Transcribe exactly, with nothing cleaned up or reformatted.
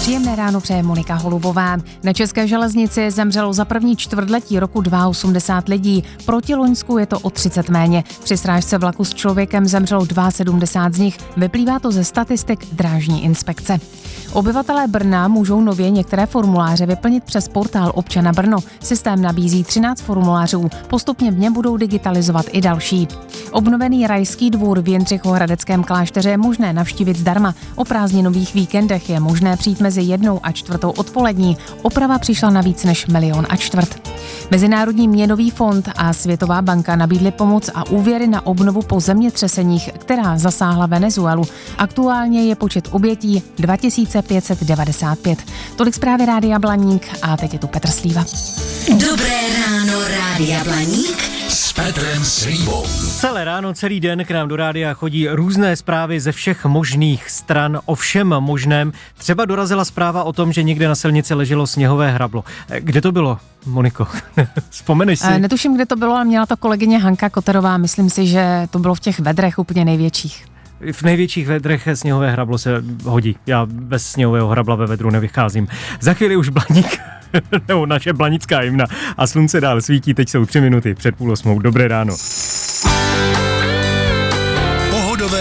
Příjemné ráno přeje Monika Holubová. Na České železnici zemřelo za první čtvrtletí roku osmdesát dva lidí. Proti loňsku je to o třicet méně. Při srážce vlaku s člověkem zemřelo sedmdesát dva z nich. Vyplývá to ze statistik Drážní inspekce. Obyvatelé Brna můžou nově některé formuláře vyplnit přes portál Občana Brno. Systém nabízí třináct formulářů. Postupně v něm budou digitalizovat i další. Obnovený Rajský dvůr v Jindřichohradeckém klášteře je možné navštívit zdarma. O prázdninových víkendech je možné přijít mezi jednou a čtvrtou odpolední. Oprava přišla na víc než milion a čtvrt. Mezinárodní měnový fond a Světová banka nabídly pomoc a úvěry na obnovu po zemětřeseních, která zasáhla Venezuelu. Aktuálně je počet obětí dva tisíce pět set devadesát pět. Tolik zprávy Rádia Blaník a teď je tu Petr Slíva. Dobré ráno, Rádia Blaník s Petrem Slívou. Celé ráno, celý den k nám do rádia chodí různé zprávy ze všech možných stran o všem možném. Třeba dorazila zpráva o tom, že někde na silnici leželo sněhové hrablo. Kde to bylo, Moniko? Vzpomeneš si? Netuším, kde to bylo, ale měla to kolegyně Hanka Koterová. Myslím si, že to bylo v těch vedrech úplně největších. V největších vedrech sněhové hrablo se hodí. Já bez sněhového hrabla ve vedru nevycházím. Za chvíli už Blaník, nebo naše blanická hymna a slunce dál svítí. Teď jsou tři minuty před půl osmou. Dobré ráno.